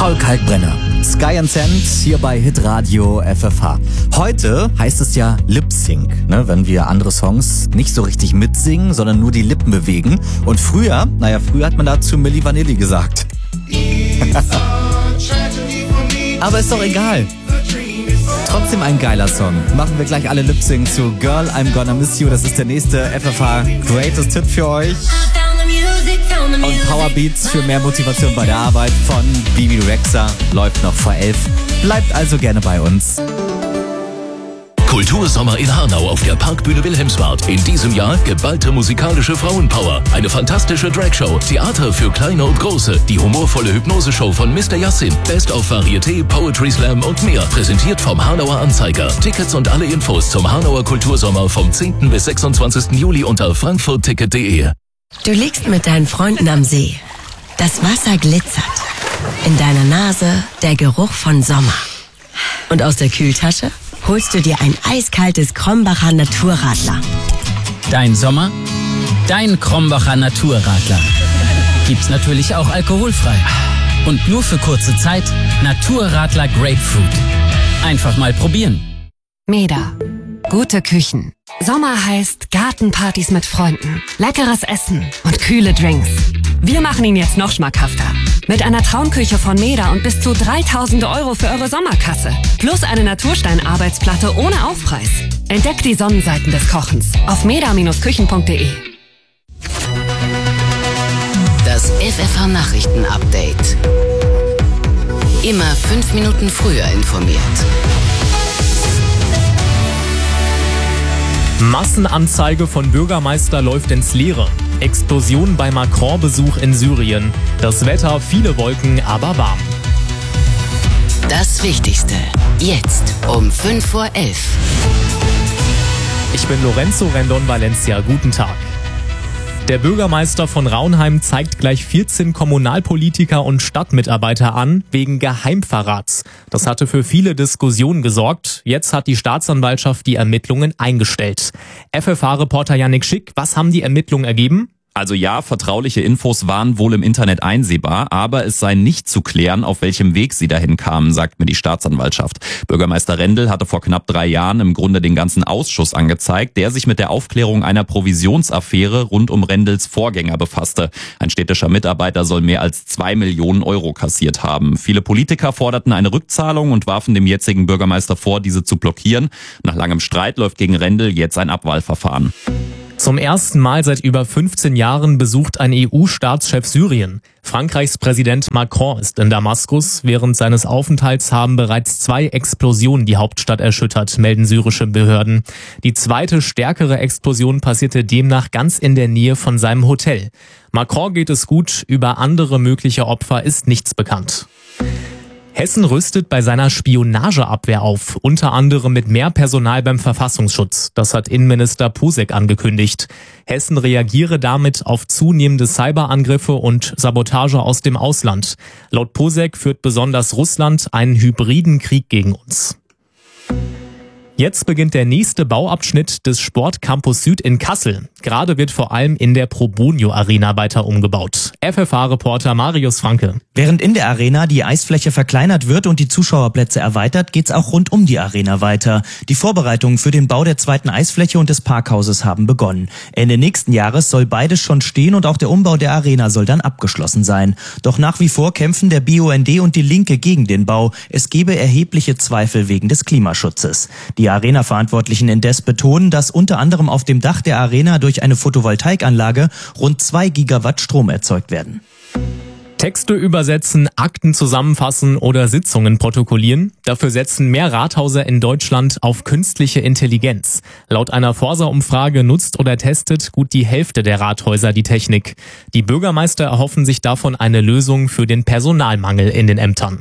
Paul Kalkbrenner, Sky and Sand hier bei Hitradio FFH. Heute heißt es ja Lip Sync, wenn wir andere Songs nicht so richtig mitsingen, sondern nur die Lippen bewegen. Und früher hat man dazu Milli Vanilli gesagt. Aber ist doch egal. Trotzdem ein geiler Song. Machen wir gleich alle Lip Sync zu Girl, I'm Gonna Miss You. Das ist der nächste FFH Greatest Hit für euch. Und Powerbeats für mehr Motivation bei der Arbeit von Bibi Rexha läuft noch vor 11. Bleibt also gerne bei uns. Kultursommer in Hanau auf der Parkbühne Wilhelmsbad. In diesem Jahr geballte musikalische Frauenpower, eine fantastische Dragshow, Theater für Kleine und Große, die humorvolle Hypnoseshow von Mr. Yassin, Best of Varieté, Poetry Slam und mehr. Präsentiert vom Hanauer Anzeiger. Tickets und alle Infos zum Hanauer Kultursommer vom 10. bis 26. Juli unter frankfurtticket.de. Du liegst mit deinen Freunden am See. Das Wasser glitzert. In deiner Nase der Geruch von Sommer. Und aus der Kühltasche holst du dir ein eiskaltes Krombacher Naturradler. Dein Sommer, dein Krombacher Naturradler. Gibt's natürlich auch alkoholfrei. Und nur für kurze Zeit Naturradler Grapefruit. Einfach mal probieren. Meda. Gute Küchen. Sommer heißt Gartenpartys mit Freunden, leckeres Essen und kühle Drinks. Wir machen ihn jetzt noch schmackhafter. Mit einer Traumküche von Meda und bis zu 3.000 € für eure Sommerkasse. Plus eine Naturstein-Arbeitsplatte ohne Aufpreis. Entdeckt die Sonnenseiten des Kochens auf meda-küchen.de. Das FFH-Nachrichten-Update. Immer 5 Minuten früher informiert. Massenanzeige von Bürgermeister läuft ins Leere. Explosion bei Macron-Besuch in Syrien. Das Wetter, viele Wolken, aber warm. Das Wichtigste. Jetzt um 5:11 Uhr. Ich bin Lorenzo Rendon Valencia. Guten Tag. Der Bürgermeister von Raunheim zeigt gleich 14 Kommunalpolitiker und Stadtmitarbeiter an, wegen Geheimverrats. Das hatte für viele Diskussionen gesorgt. Jetzt hat die Staatsanwaltschaft die Ermittlungen eingestellt. FFH-Reporter Yannick Schick, was haben die Ermittlungen ergeben? Also ja, vertrauliche Infos waren wohl im Internet einsehbar, aber es sei nicht zu klären, auf welchem Weg sie dahin kamen, sagt mir die Staatsanwaltschaft. Bürgermeister Rendel hatte vor knapp 3 Jahren im Grunde den ganzen Ausschuss angezeigt, der sich mit der Aufklärung einer Provisionsaffäre rund um Rendels Vorgänger befasste. Ein städtischer Mitarbeiter soll mehr als 2 Millionen € kassiert haben. Viele Politiker forderten eine Rückzahlung und warfen dem jetzigen Bürgermeister vor, diese zu blockieren. Nach langem Streit läuft gegen Rendel jetzt ein Abwahlverfahren. Zum ersten Mal seit über 15 Jahren besucht ein EU-Staatschef Syrien. Frankreichs Präsident Macron ist in Damaskus. Während seines Aufenthalts haben bereits 2 Explosionen die Hauptstadt erschüttert, melden syrische Behörden. Die zweite, stärkere Explosion passierte demnach ganz in der Nähe von seinem Hotel. Macron geht es gut, über andere mögliche Opfer ist nichts bekannt. Hessen rüstet bei seiner Spionageabwehr auf, unter anderem mit mehr Personal beim Verfassungsschutz. Das hat Innenminister Posek angekündigt. Hessen reagiere damit auf zunehmende Cyberangriffe und Sabotage aus dem Ausland. Laut Posek führt besonders Russland einen hybriden Krieg gegen uns. Jetzt beginnt der nächste Bauabschnitt des Sportcampus Süd in Kassel. Gerade wird vor allem in der Probonio Arena weiter umgebaut. FFH-Reporter Marius Franke. Während in der Arena die Eisfläche verkleinert wird und die Zuschauerplätze erweitert, geht's auch rund um die Arena weiter. Die Vorbereitungen für den Bau der zweiten Eisfläche und des Parkhauses haben begonnen. Ende nächsten Jahres soll beides schon stehen und auch der Umbau der Arena soll dann abgeschlossen sein. Doch nach wie vor kämpfen der BUND und die Linke gegen den Bau. Es gebe erhebliche Zweifel wegen des Klimaschutzes. Die Arena-Verantwortlichen indes betonen, dass unter anderem auf dem Dach der Arena durch eine Photovoltaikanlage rund 2 Gigawatt Strom erzeugt werden. Texte übersetzen, Akten zusammenfassen oder Sitzungen protokollieren. Dafür setzen mehr Rathauser in Deutschland auf künstliche Intelligenz. Laut einer Forsa-Umfrage nutzt oder testet gut die Hälfte der Rathäuser die Technik. Die Bürgermeister erhoffen sich davon eine Lösung für den Personalmangel in den Ämtern.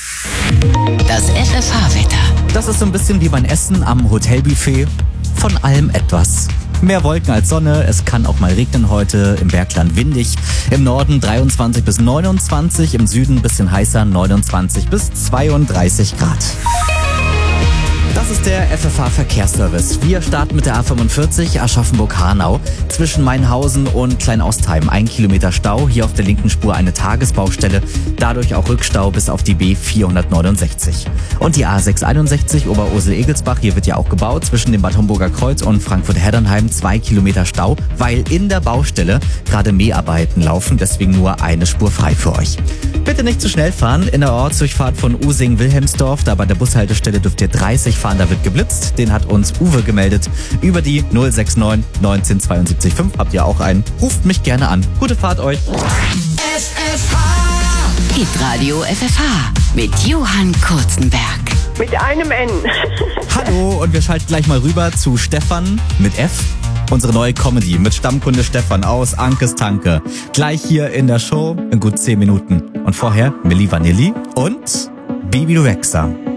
Das FFH-Wetter. Das ist so ein bisschen wie beim Essen am Hotelbuffet. Von allem etwas. Mehr Wolken als Sonne, es kann auch mal regnen heute, im Bergland windig. Im Norden 23 bis 29, im Süden ein bisschen heißer, 29 bis 32 Grad. Das ist der FFH Verkehrsservice. Wir starten mit der A45 Aschaffenburg-Hanau zwischen Mainhausen und Kleinaustheim. 1 Kilometer Stau, hier auf der linken Spur eine Tagesbaustelle, dadurch auch Rückstau bis auf die B469. Und die A661 Oberursel-Egelsbach, hier wird ja auch gebaut, zwischen dem Bad Homburger Kreuz und Frankfurt-Heddernheim 2 Kilometer Stau, weil in der Baustelle gerade Mäharbeiten laufen, deswegen nur eine Spur frei für euch. Bitte nicht zu schnell fahren. In der Ortsdurchfahrt von Using-Wilhelmsdorf, da bei der Bushaltestelle dürft ihr 30 fahren, da wird geblitzt. Den hat uns Uwe gemeldet. Über die 069 19 72 5 habt ihr auch einen. Ruft mich gerne an. Gute Fahrt euch. FFH. Hitradio FFH mit Johann Kurzenberg. Mit einem N. Hallo, und wir schalten gleich mal rüber zu Stefan mit F. Unsere neue Comedy mit Stammkunde Stefan aus Ankes Tanke. Gleich hier in der Show in gut 10 Minuten. Und vorher Milli Vanilli und Bibi Rexha.